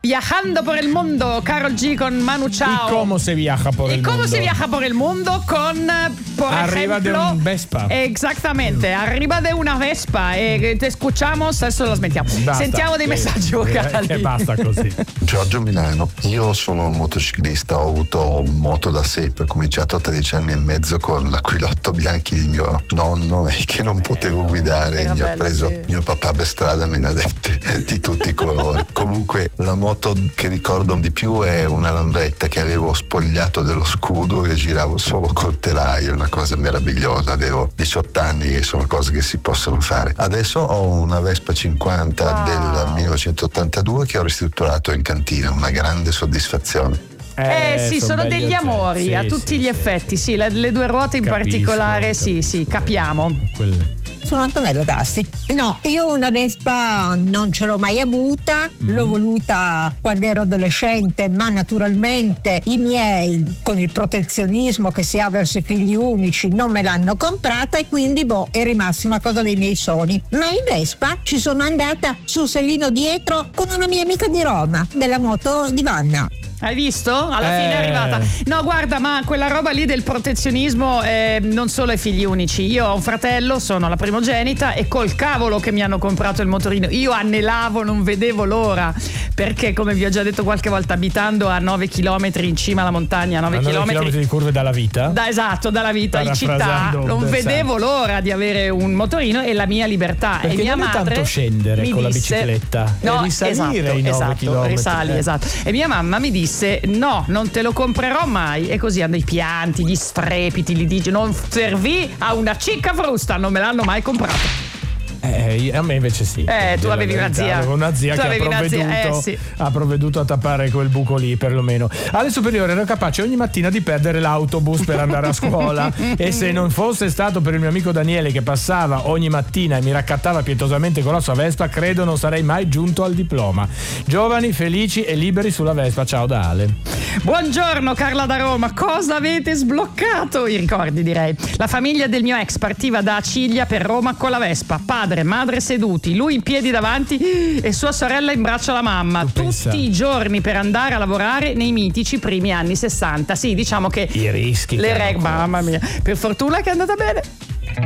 Viajando por el mundo, Karol G con Manu Chao. ¿Y cómo se viaja por el mundo? ¿Y cómo se viaja por el mundo? Con, por arriba ejemplo, de un Vespa. Exactamente, arriba de una Vespa. Te escuchamos, adesso la smettiamo. Basta. Sentiamo dei messaggi vocali. Che basta così. Giorgio Milano, io sono un motociclista, ho avuto moto da sempre, ho cominciato a 13 anni e mezzo con l'Aquilotto Bianchi di mio nonno e che non potevo guidare, mi ha preso mio papà per strada, me ne ha dette di tutti i colori. Comunque la moto che ricordo di più è una Lambretta che avevo spogliato dello scudo e giravo solo col telaio, una cosa meravigliosa, avevo 18 anni e sono cose che si possono fare. Adesso ho una Vespa 50 del 1982 che ho ristrutturato in cantina, una grande soddisfazione. Sì, sono degli amori, sì, a tutti gli effetti, sì, le due ruote in particolare, sì, capiamo. Sono Antonella Tassi. No, io una Vespa non ce l'ho mai avuta, l'ho voluta quando ero adolescente, ma naturalmente i miei, con il protezionismo che si ha verso i figli unici, non me l'hanno comprata e quindi è rimasta una cosa dei miei sogni. Ma in Vespa ci sono andata sul sellino dietro con una mia amica di Roma, della moto di Vanna. Hai visto? Alla fine è arrivata. No, guarda, ma quella roba lì del protezionismo non solo ai figli unici. Io ho un fratello, sono la primogenita e col cavolo che mi hanno comprato il motorino. Io anelavo, non vedevo l'ora, perché come vi ho già detto qualche volta, abitando a 9 chilometri in cima alla montagna, 9 chilometri di curve dalla vita? Esatto, dalla vita in città. Non vedevo l'ora di avere un motorino e la mia libertà. Perché e mia non madre è tanto scendere con la disse, bicicletta, no, e risalire i 9 chilometri. Risali, esatto. E mia mamma mi disse: no, non te lo comprerò mai. E così hanno i pianti, gli strepiti, gli dice: non servì a una cicca frusta, non me l'hanno mai comprato. A me invece sì. Tu avevi una zia. Avevo una zia che ha provveduto a tappare quel buco lì, perlomeno. Alle superiori ero capace ogni mattina di perdere l'autobus per andare a scuola e se non fosse stato per il mio amico Daniele che passava ogni mattina e mi raccattava pietosamente con la sua Vespa, credo non sarei mai giunto al diploma. Giovani, felici e liberi sulla Vespa. Ciao da Ale. Buongiorno Carla da Roma, cosa avete sbloccato? I ricordi, direi. La famiglia del mio ex partiva da Aciglia per Roma con la Vespa, padre, madre seduti, lui in piedi davanti e sua sorella in braccio alla mamma, tutti i giorni per andare a lavorare nei mitici primi anni 60. Sì, diciamo che i rischi, mamma mia, per fortuna che è andata bene.